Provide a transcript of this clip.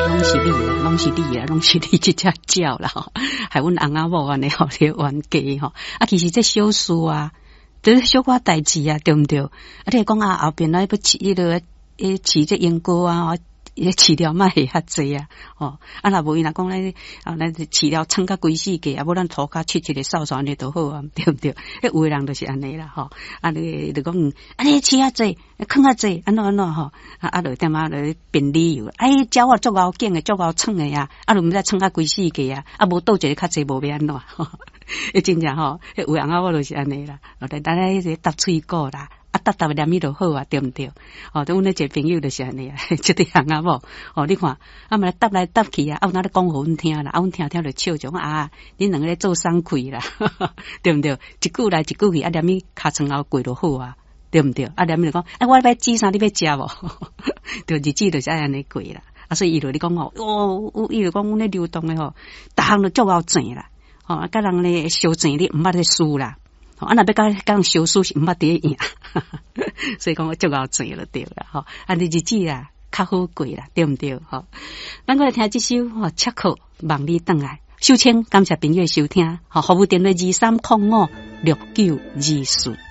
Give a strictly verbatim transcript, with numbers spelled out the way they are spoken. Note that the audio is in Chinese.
拢是你啦，拢是你啦，拢是你这只鸟啦吼，害阮翁仔某安尼吼咧冤家吼。啊，其实这小事啊，就是小可代志啊，对毋对？啊，你讲啊后边啊要饲迄个诶饲这英哥啊。伊饲料嘛会较济啊，哦，啊若无伊若讲咧，啊咱饲料撑甲规世界，啊无咱涂骹切一个扫扫安尼就好啊，对毋对？迄有诶人就是安尼啦，吼，啊你就讲，啊你饲啊济，囥啊济，安怎安怎吼，啊啊就点啊就变理由，哎鸟啊足够劲诶，足够撑诶啊，啊就毋知撑甲规世界啊，啊无倒一个较济无要安怎，吼，迄真正吼，迄有人啊我就是安尼啦，哦，但但迄个搭喙鼓啦。啊，搭搭念伊就好啊，对毋对？哦，对阮咧一个朋友就是安尼啊，即个人啊无，哦，你看，啊嘛搭来搭去啊，啊有哪咧讲互阮听啦，啊阮听听就笑种啊，恁两个咧做双亏啦，对毋对？一句来一句去，啊念伊尻川后过就好啊，对毋对？啊念伊就讲，啊我要煮啥，你要食无？对，日子就是爱安尼过啦。啊，所以伊就咧讲吼，哦，伊就讲阮咧流动诶吼，逐项都足够正啦，吼，啊甲人咧相正你毋捌咧输啦。啊，若要甲甲小输是毋捌伫赢，所以讲我足够济了对啦，吼，啊，日子啊较好过啦，对毋对？吼，咱过来听即首吼，切口望你转来，首先感谢朋友收听，吼，服务电话二三零五六九二四。